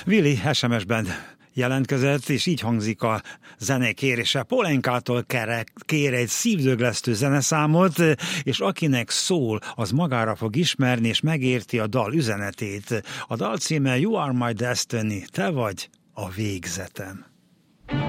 Willi SMS-ben jelentkezett, és így hangzik a zene kérése. Polenkától kér egy szívdöglesztő zeneszámot, és akinek szól, az magára fog ismerni, és megérti a dal üzenetét. A dal címe You Are My Destiny, te vagy a végzetem.